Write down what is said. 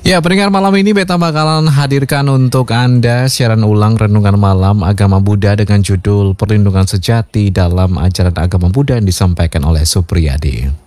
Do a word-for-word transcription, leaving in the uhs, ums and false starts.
Ya, pendengar malam ini Beta bakalan hadirkan untuk Anda siaran ulang Renungan Malam Agama Buddha dengan judul Perlindungan Sejati dalam Ajaran Agama Buddha yang disampaikan oleh Supriyadi.